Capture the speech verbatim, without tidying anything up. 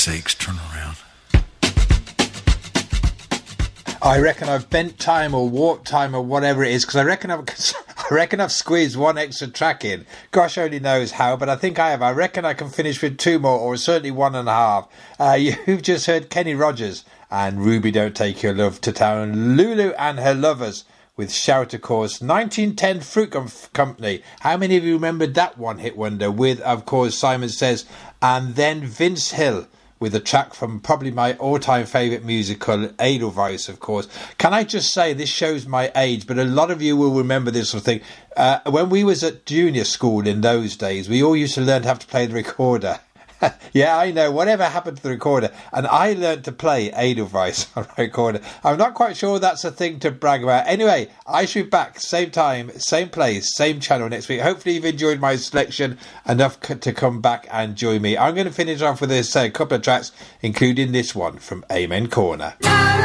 sakes, turn around. I reckon I've bent time or warp time or whatever it is, because I reckon I've I reckon I've squeezed one extra track in. Gosh only knows how, but I think I have. I reckon I can finish with two more, or certainly one and a half. Uh, you've just heard Kenny Rogers and Ruby Don't Take Your Love to Town. Lulu and Her Lovers with Shout, of course. nineteen ten Fruit Com- Company. How many of you remembered that one hit wonder with, of course, Simon Says, and then Vince Hill with a track from probably my all-time favourite musical, Edelweiss, of course. Can I just say, this shows my age, but a lot of you will remember this sort of thing. Uh, when we was at junior school in those days, we all used to learn to have to play the recorder. Yeah, I know, whatever happened to the recorder. And I learned to play Edelweiss on a recorder. I'm not quite sure that's a thing to brag about. Anyway, I should be back, same time, same place, same channel next week. Hopefully you've enjoyed my selection enough c- to come back and join me. I'm going to finish off with this uh, couple of tracks, including this one from Amen Corner.